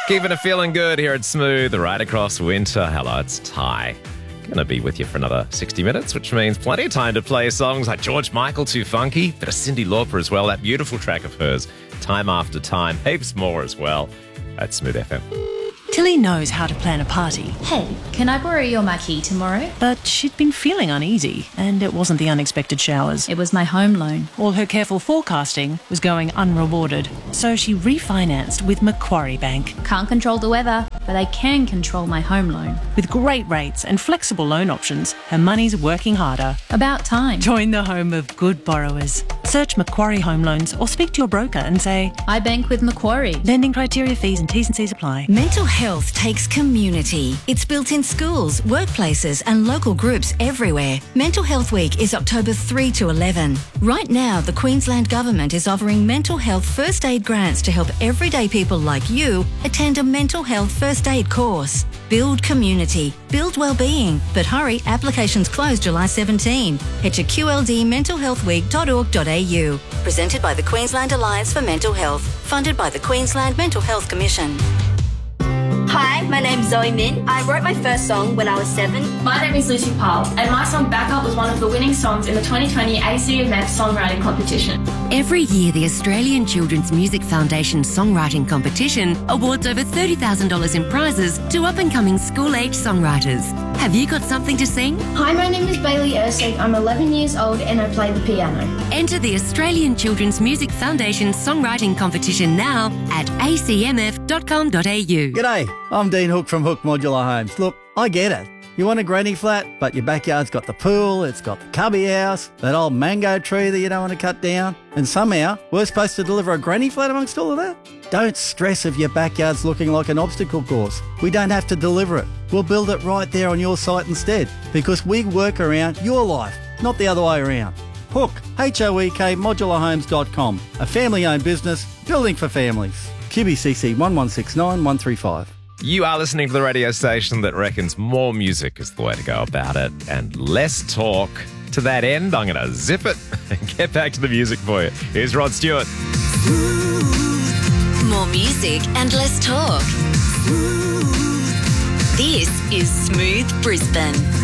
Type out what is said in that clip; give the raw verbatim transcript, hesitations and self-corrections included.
Keeping it feeling good here at Smooth right across winter. Hello, it's Ty. Going to be with you for another sixty minutes, which means plenty of time to play songs like George Michael, Too Funky, bit of Cyndi Lauper as well, that beautiful track of hers, Time After Time, heaps more as well at Smooth F M. Tilly knows how to plan a party. Hey, can I borrow your marquee tomorrow? But she'd been feeling uneasy, and it wasn't the unexpected showers. It was my home loan. All her careful forecasting was going unrewarded, so she refinanced with Macquarie Bank. Can't control the weather, but I can control my home loan. With great rates and flexible loan options, her money's working harder. About time. Join the home of good borrowers. Search Macquarie Home Loans or speak to your broker and say, I bank with Macquarie. Lending criteria, fees and T's and C's apply. Mental health takes community. It's built in schools, workplaces and local groups everywhere. Mental Health Week is October third to eleven. Right now, the Queensland Government is offering mental health first aid grants to help everyday people like you attend a mental health first aid course. Build community. Build wellbeing. But hurry, applications close July seventeenth. Head to q l d mental health week dot org dot a u. Presented by the Queensland Alliance for Mental Health. Funded by the Queensland Mental Health Commission. Hi, my name's Zoe Min. I wrote my first song when I was seven. My name is Lucy Powell, and my song Back Up was one of the winning songs in the twenty twenty A C M F Songwriting Competition. Every year, the Australian Children's Music Foundation Songwriting Competition awards over thirty thousand dollars in prizes to up-and-coming school-age songwriters. Have you got something to sing? Hi, my name is Bailey Ersig. I'm eleven years old and I play the piano. Enter the Australian Children's Music Foundation Songwriting Competition now at a c m f dot com dot a u. G'day, I'm Dean Hook from Hook Modular Homes. Look, I get it. You want a granny flat, but your backyard's got the pool, it's got the cubby house, that old mango tree that you don't want to cut down, and somehow we're supposed to deliver a granny flat amongst all of that? Don't stress if your backyard's looking like an obstacle course. We don't have to deliver it. We'll build it right there on your site instead, because we work around your life, not the other way around. Hook, H O E K, modular homes dot com, a family-owned business building for families. Q B C C one one six nine one three five. You are listening to the radio station that reckons more music is the way to go about it and less talk. To that end, I'm going to zip it and get back to the music for you. Here's Rod Stewart. More music and less talk. This is Smooth Brisbane.